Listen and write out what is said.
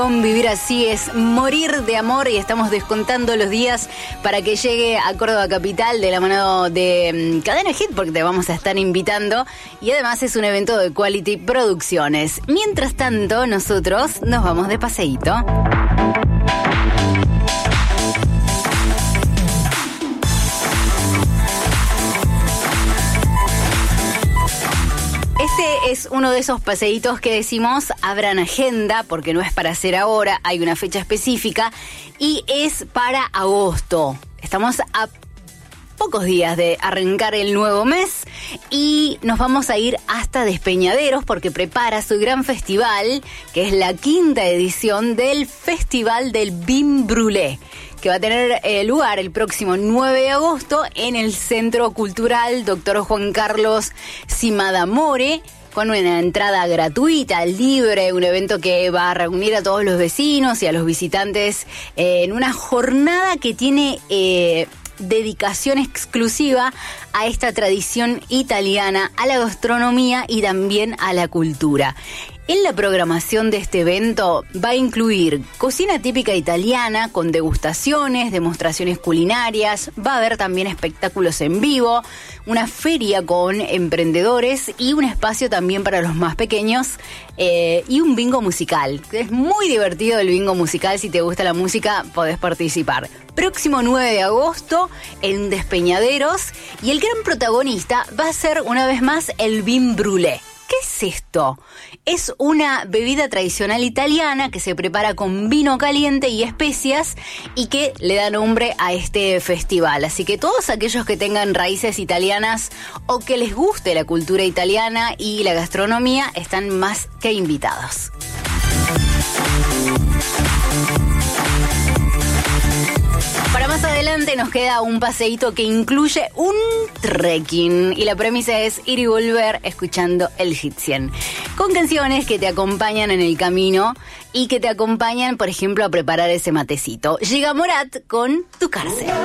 Vivir así es morir de amor y estamos descontando los días para que llegue a Córdoba Capital de la mano de Cadena Hit, porque te vamos a estar invitando y además es un evento de Quality Producciones. Mientras tanto, nosotros nos vamos de paseíto. Este es uno de esos paseitos que decimos abran agenda, porque no es para hacer ahora, hay una fecha específica y es para agosto. Estamos a pocos días de arrancar el nuevo mes y nos vamos a ir hasta Despeñaderos porque prepara su gran festival, que es la 5ª edición del Festival del Vin Brûlé, que va a tener lugar el próximo 9 de agosto en el Centro Cultural Dr. Juan Carlos Simadamore, con una entrada gratuita, libre, un evento que va a reunir a todos los vecinos y a los visitantes en una jornada que tiene dedicación exclusiva a esta tradición italiana, a la gastronomía y también a la cultura. En la programación de este evento va a incluir cocina típica italiana con degustaciones, demostraciones culinarias, va a haber también espectáculos en vivo, una feria con emprendedores y un espacio también para los más pequeños y un bingo musical. Es muy divertido el bingo musical, si te gusta la música podés participar. Próximo 9 de agosto en Despeñaderos y el gran protagonista va a ser una vez más el Vin Brûlé. ¿Qué es esto? Es una bebida tradicional italiana que se prepara con vino caliente y especias y que le da nombre a este festival. Así que todos aquellos que tengan raíces italianas o que les guste la cultura italiana y la gastronomía están más que invitados. Para más adelante nos queda un paseíto que incluye un trekking y la premisa es ir y volver escuchando el Hit 100 con canciones que te acompañan en el camino y que te acompañan, por ejemplo, a preparar ese matecito. Llega Morat con Tu Cárcel.